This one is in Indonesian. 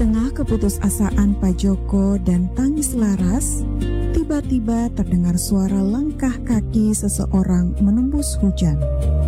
tengah keputusasaan Pak Joko dan tangis laras, tiba-tiba terdengar suara langkah kaki seseorang menembus hujan.